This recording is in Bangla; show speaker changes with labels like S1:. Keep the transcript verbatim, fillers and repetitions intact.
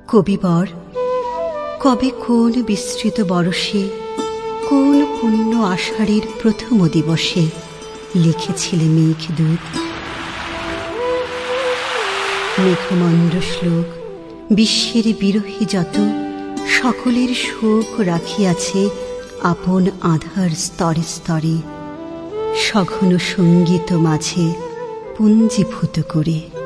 S1: কবিবর কবে কোন বিস্তৃত বরষে, কোন পুণ্য আষাঢ়ের প্রথম দিবসে লিখেছিলে মেঘদূত? মেঘমন্ড শ্লোক বিশ্বের বিরোহী যত, সকলের শোক রাখিয়াছে আপন আধার স্তরে স্তরে, সঘন সঙ্গীত মাঝে পুঞ্জীভূত করে।